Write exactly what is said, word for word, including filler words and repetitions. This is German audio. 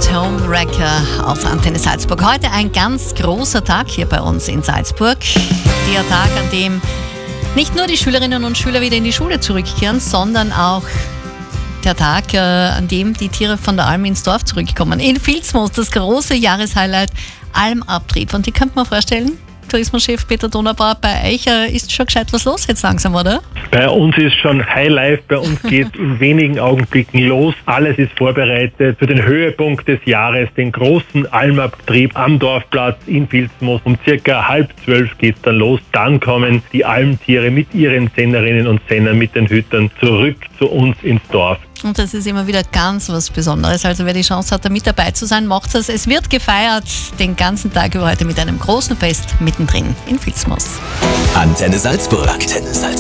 Homewrecker auf Antenne Salzburg. Heute ein ganz großer Tag hier bei uns in Salzburg. Der Tag, an dem nicht nur die Schülerinnen und Schüler wieder in die Schule zurückkehren, sondern auch der Tag, äh, an dem die Tiere von der Alm ins Dorf zurückkommen. In Vilsmos, das große Jahreshighlight, Almabtrieb. Und die könnte man vorstellen, Tourismuschef Peter Donaubauer, bei euch äh, ist schon gescheit was los jetzt langsam, oder? Bei uns ist schon Highlife, bei uns geht in wenigen Augenblicken los. Alles ist vorbereitet für den Höhepunkt des Jahres, den großen Almabtrieb am Dorfplatz in Vilsmos. Um circa halb zwölf geht's dann los. Dann kommen die Almtiere mit ihren Sennerinnen und Sennern, mit den Hütern zurück zu uns ins Dorf. Und das ist immer wieder ganz was Besonderes. Also wer die Chance hat, da mit dabei zu sein, macht es. Es wird gefeiert den ganzen Tag über heute mit einem großen Fest mittendrin in Vilsmos. Antenne Salzburg. Antenne Salzburg.